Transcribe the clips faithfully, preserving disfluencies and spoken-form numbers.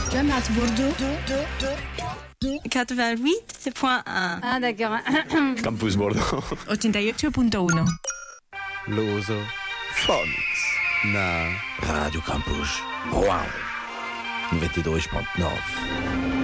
جامعة بوردو quatre-vingt-huit point un. Ah d'accord. Campus Bordeaux. ottantotto punto uno. L'uso Phonics na Radio Campus Rouen noventa e dois ponto nove.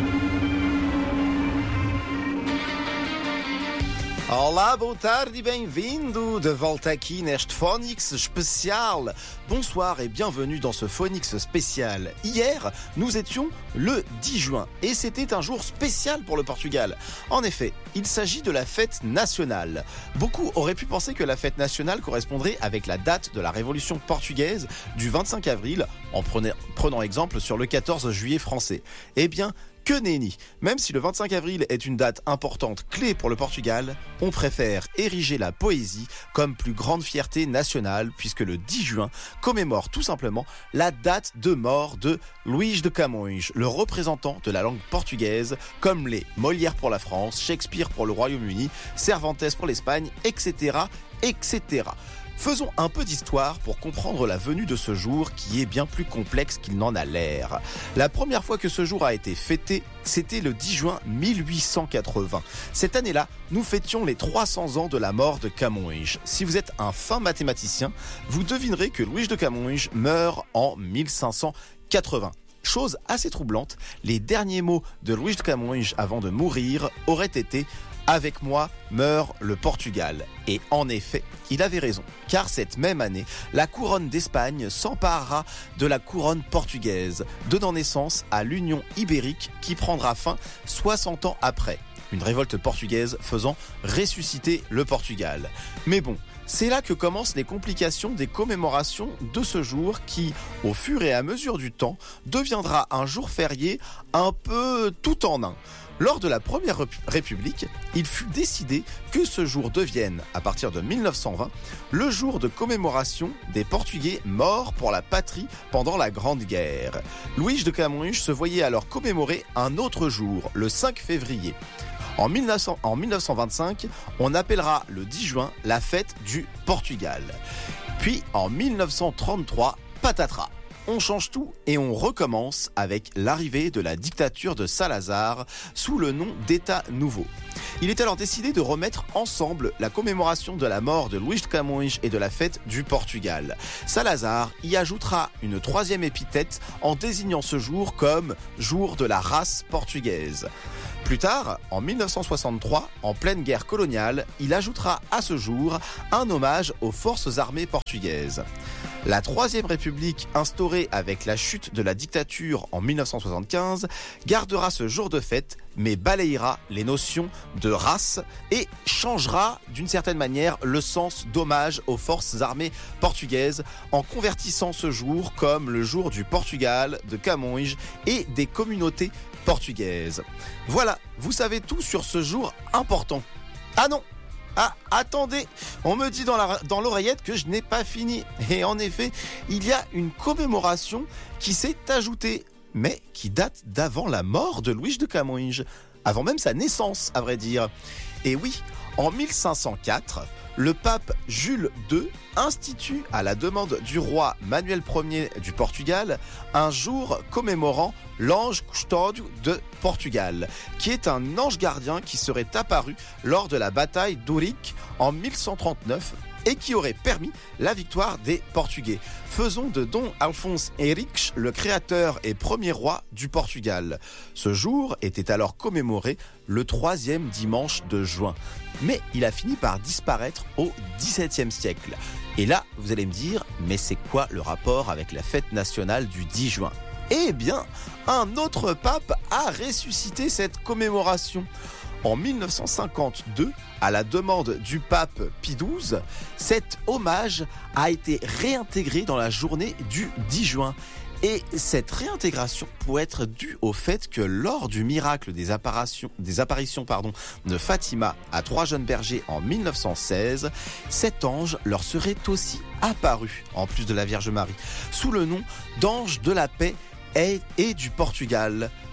Olá, boa tarde e bem-vindo de volta aqui neste Phonics spécial. Bonsoir et bienvenue dans ce Phonics spécial. Hier, nous étions le dix juin et c'était un jour spécial pour le Portugal. En effet, il s'agit de la fête nationale. Beaucoup auraient pu penser que la fête nationale correspondrait avec la date de la Révolution portugaise du vingt-cinq avril, en prenant, prenant exemple sur le quatorze juillet français. Eh bien, que nenni. Même si le vingt-cinq avril est une date importante, clé pour le Portugal, on préfère ériger la poésie comme plus grande fierté nationale puisque le dix juin commémore tout simplement la date de mort de Luís de Camões, le représentant de la langue portugaise, comme les Molière pour la France, Shakespeare pour le Royaume-Uni, Cervantes pour l'Espagne, et cetera, et cetera. Faisons un peu d'histoire pour comprendre la venue de ce jour qui est bien plus complexe qu'il n'en a l'air. La première fois que ce jour a été fêté, c'était le dix juin mille huit cent quatre-vingts. Cette année-là, nous fêtions les trois cents ans de la mort de Camões. Si vous êtes un fin mathématicien, vous devinerez que Luís de Camões meurt en mille cinq cent quatre-vingts. Chose assez troublante, les derniers mots de Luís de Camões avant de mourir auraient été « Avec moi meurt le Portugal ». Et en effet, il avait raison, car cette même année, la couronne d'Espagne s'emparera de la couronne portugaise, donnant naissance à l'Union ibérique qui prendra fin soixante ans après. Une révolte portugaise faisant ressusciter le Portugal. Mais bon, c'est là que commencent les complications des commémorations de ce jour qui, au fur et à mesure du temps, deviendra un jour férié un peu tout en un. Lors de la Première République, il fut décidé que ce jour devienne, à partir de mille neuf cent vingt, le jour de commémoration des Portugais morts pour la patrie pendant la Grande Guerre. Luís de Camões se voyait alors commémorer un autre jour, le cinq février. En mille neuf cents, en mille neuf cent vingt-cinq, on appellera le dix juin la fête du Portugal. Puis en mille neuf cent trente-trois, patatras. On change tout et on recommence avec l'arrivée de la dictature de Salazar sous le nom d'État nouveau. Il est alors décidé de remettre ensemble la commémoration de la mort de Luís de Camões et de la fête du Portugal. Salazar y ajoutera une troisième épithète en désignant ce jour comme jour de la race portugaise. Plus tard, en mille neuf cent soixante-trois, en pleine guerre coloniale, il ajoutera à ce jour un hommage aux forces armées portugaises. La Troisième République, instaurée avec la chute de la dictature en mille neuf cent soixante-quinze, gardera ce jour de fête, mais balayera les notions de race et changera d'une certaine manière le sens d'hommage aux forces armées portugaises en convertissant ce jour comme le jour du Portugal, de Camões et des communautés portugaises. Voilà, vous savez tout sur ce jour important. Ah non! Ah, attendez, on me dit dans, la, dans l'oreillette que je n'ai pas fini. Et en effet, il y a une commémoration qui s'est ajoutée, mais qui date d'avant la mort de Luís de Camões, avant même sa naissance, à vrai dire. Et oui, en mille cinq cent quatre, le pape Jules deux institue, à la demande du roi Manuel Ier du Portugal, un jour commémorant l'ange custódio de Portugal, qui est un ange gardien qui serait apparu lors de la bataille d'Ourique en mille cent trente-neuf et qui aurait permis la victoire des Portugais. Faisons de Dom Alfonso Henriques le créateur et premier roi du Portugal. Ce jour était alors commémoré le troisième dimanche de juin. Mais il a fini par disparaître au dix-septième siècle. Et là, vous allez me dire, mais c'est quoi le rapport avec la fête nationale du dix juin ? Eh bien, un autre pape a ressuscité cette commémoration. En mille neuf cent cinquante-deux, à la demande du pape Pie douze, cet hommage a été réintégré dans la journée du dix juin. Et cette réintégration pourrait être due au fait que lors du miracle des apparitions, des apparitions pardon, de Fatima à trois jeunes bergers en mille neuf cent seize, cet ange leur serait aussi apparu, en plus de la Vierge Marie, sous le nom d'ange de la paix et, et du Portugal,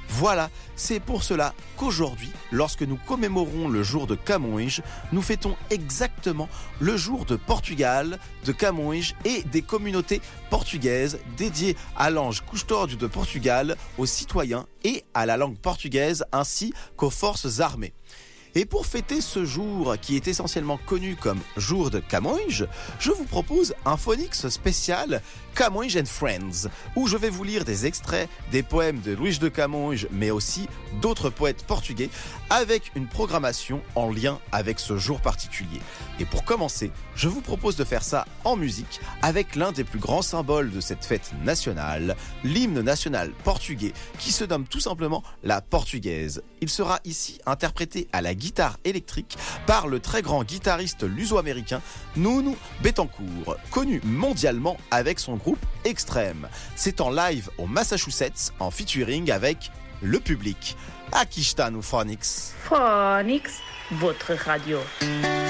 Voilà, c'est pour cela qu'aujourd'hui, lorsque nous commémorons le jour de Camões, nous fêtons exactement le jour de Portugal, de Camões et des communautés portugaises dédiées à l'ange custódio de Portugal, aux citoyens et à la langue portugaise ainsi qu'aux forces armées. Et pour fêter ce jour qui est essentiellement connu comme jour de Camões, je vous propose un phonix spécial Camões and Friends, où je vais vous lire des extraits des poèmes de Luís de Camões, mais aussi d'autres poètes portugais, avec une programmation en lien avec ce jour particulier. Et pour commencer, je vous propose de faire ça en musique avec l'un des plus grands symboles de cette fête nationale, l'hymne national portugais, qui se nomme tout simplement la portugaise. Il sera ici interprété à la guitare électrique par le très grand guitariste luso-américain Nuno Bettencourt, connu mondialement avec son groupe Extreme. C'est en live au Massachusetts en featuring avec le public. Aqui está no Phonix. Phonix, votre radio.